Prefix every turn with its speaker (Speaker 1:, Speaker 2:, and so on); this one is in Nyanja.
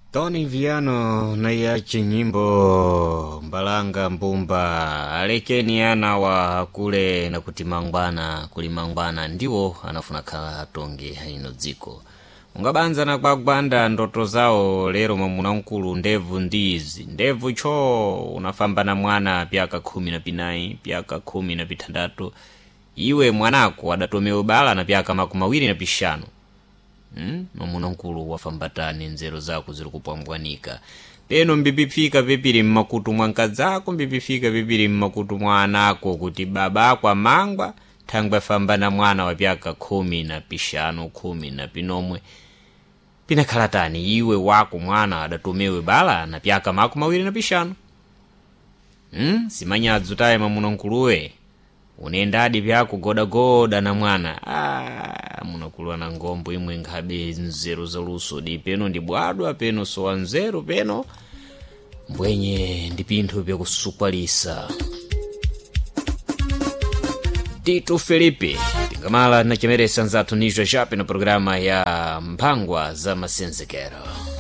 Speaker 1: Tony Viano na yache nyimbo mbalanga mbumba alekeni ana wa kule na kutimangwana kulimangwana ndiwo anafuna khala atonge ino dziko. Ungabanza na kwagwanda ndoto zao lero mwamuna mkulu ndevu ndizi ndevu cho unafamba na mwana pyaka 19 pyaka 16 iwe mwanako adatomewe bala na pyaka 25. Mwamuna mkulu wafambatani nzero zako ziri kupambwanika peno mbipifika pepiri mmakutu mwankazako mbipifika pepiri mmakutu mwanako kuti baba kwa mangwa thangwa famba na mwana wa pyaka 15 10 pinakhalatani iwe wako mwana adatomewe bala na pyaka 25. Simanyadzo taye mwamuna mkuluwe unendadi pyako goda na mwana munakuluwa na ngombo imwe nkhabe nzeru zaluso di peno ndi bwadwa peno sowa nzeru peno mbwenye ndi pinthu pyakusukwalisa. Tito Felipe tingamala na chimeresa nzathu nizwa chape na programa ya mphangwa za masenzekero.